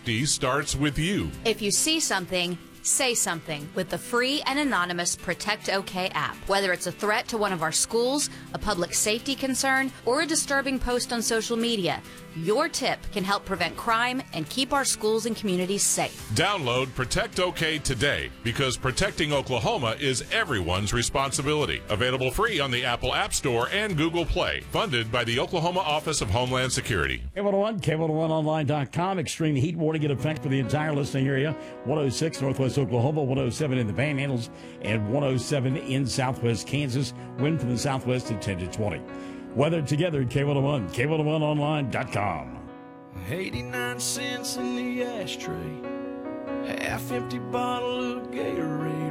Safety starts with you. If you see something, say something with the free and anonymous Protect OK app. Whether it's a threat to one of our schools, a public safety concern, or a disturbing post on social media, your tip can help prevent crime and keep our schools and communities safe. Download Protect OK today, because protecting Oklahoma is everyone's responsibility. Available free on the Apple App Store and Google Play. Funded by the Oklahoma Office of Homeland Security. K101, K101online.com. Extreme heat warning in effect for the entire listening area. 106 Northwest Oklahoma, 107 in the Panhandles, and 107 in Southwest Kansas. Wind from the southwest at 10 to 20. Weather together at K101, K101online.com. 89 cents in the ashtray, half-empty bottle of Gatorade.